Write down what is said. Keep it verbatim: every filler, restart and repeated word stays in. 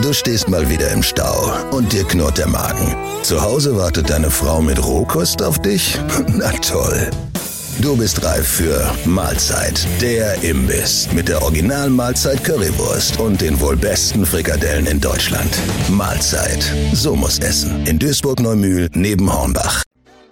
Du stehst mal wieder im Stau und dir knurrt der Magen. Zu Hause wartet deine Frau mit Rohkost auf dich? Na toll. Du bist reif für Mahlzeit, der Imbiss mit der Original-Mahlzeit Currywurst und den wohl besten Frikadellen in Deutschland. Mahlzeit, so muss essen. In Duisburg-Neumühl neben Hornbach.